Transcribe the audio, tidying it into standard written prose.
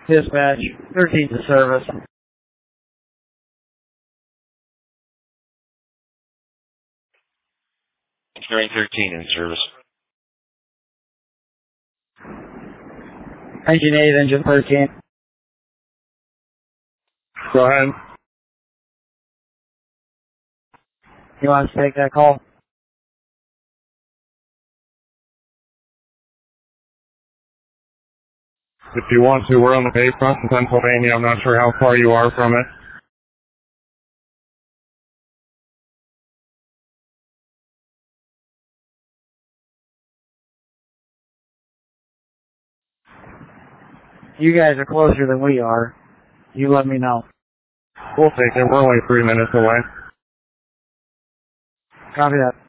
Dispatch, 13 to service. Engineering 13 in service. Engine 8, engine 13. Go ahead. You want us to take that call? If you want to, we're on the Bayfront in Pennsylvania. I'm not sure how far you are from it. You guys are closer than we are. You let me know. We'll take it. We're only 3 minutes away. Copy that.